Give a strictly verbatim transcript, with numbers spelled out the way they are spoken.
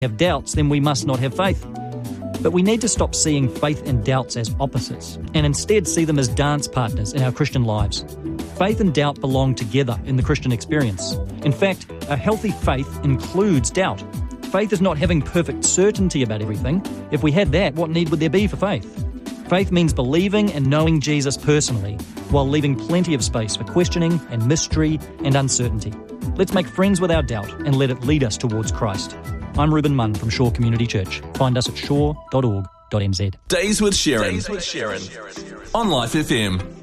have doubts, then we must not have faith. But we need to stop seeing faith and doubts as opposites, and instead see them as dance partners in our Christian lives. Faith and doubt belong together in the Christian experience. In fact, a healthy faith includes doubt. Faith is not having perfect certainty about everything. If we had that, what need would there be for faith? Faith means believing and knowing Jesus personally, while leaving plenty of space for questioning and mystery and uncertainty. Let's make friends with our doubt and let it lead us towards Christ. I'm Reuben Munn from Shore Community Church. Find us at shore dot org dot n z. Days with Sharon. Days with Sharon. On Life F M.